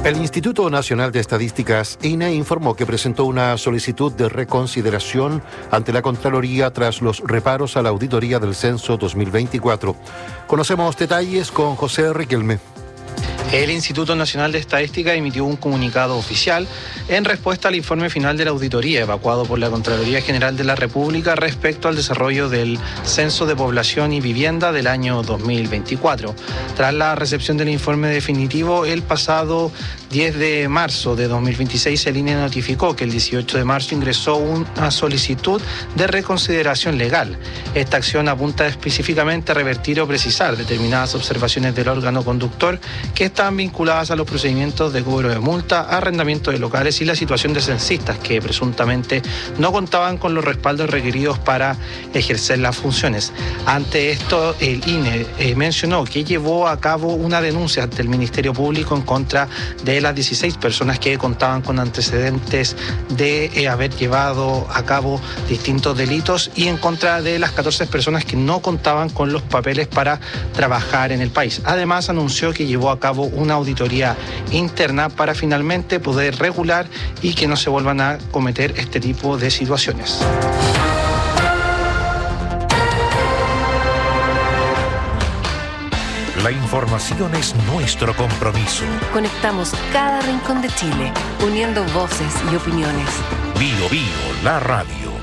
El Instituto Nacional de Estadísticas, INE, informó que presentó una solicitud de reconsideración ante la Contraloría tras los reparos a la auditoría del Censo 2024. Conocemos detalles con José Riquelme. El Instituto Nacional de Estadística emitió un comunicado oficial en respuesta al informe final de la auditoría evacuado por la Contraloría General de la República respecto al desarrollo del Censo de Población y Vivienda del año 2024. Tras la recepción del informe definitivo, el pasado 10 de marzo de 2026, el INE notificó que el 18 de marzo ingresó una solicitud de reconsideración legal. Esta acción apunta específicamente a revertir o precisar determinadas observaciones del órgano conductor que están vinculadas a los procedimientos de cobro de multa, arrendamiento de locales y la situación de censistas que presuntamente no contaban con los respaldos requeridos para ejercer las funciones. Ante esto, el INE mencionó que llevó a cabo una denuncia ante el Ministerio Público en contra de las 16 personas que contaban con antecedentes de haber llevado a cabo distintos delitos y en contra de las 14 personas que no contaban con los papeles para trabajar en el país. Además, anunció que llevó a cabo una auditoría interna para finalmente poder regular y que no se vuelvan a cometer este tipo de situaciones. La información es nuestro compromiso. Conectamos cada rincón de Chile, uniendo voces y opiniones. Bio, la radio.